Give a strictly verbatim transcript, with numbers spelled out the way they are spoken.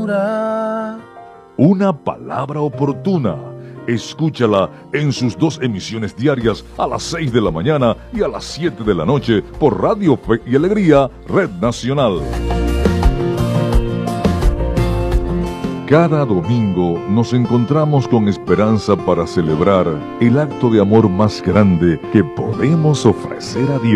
ternura. Una palabra oportuna. Escúchala en sus dos emisiones diarias a las seis de la mañana y a las siete de la noche por Radio Fe y Alegría, Red Nacional. Cada domingo nos encontramos con esperanza para celebrar el acto de amor más grande que podemos ofrecer a Dios.